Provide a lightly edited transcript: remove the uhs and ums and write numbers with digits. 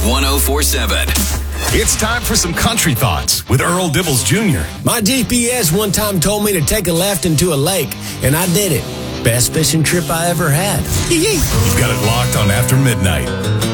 1047. It's time for some country thoughts with Earl Dibbles Jr. My GPS one time told me to take a left into a lake, and I did it. Best fishing trip I ever had. You've got it locked on After Midnight.